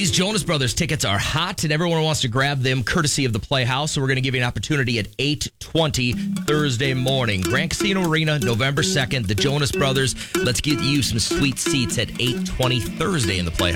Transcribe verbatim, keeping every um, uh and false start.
These Jonas Brothers tickets are hot, and everyone wants to grab them courtesy of the Playhouse. So we're going to give you an opportunity at eight twenty Thursday morning. Grand Casino Arena, November second. The Jonas Brothers. Let's get you some sweet seats at eight twenty Thursday in the Playhouse.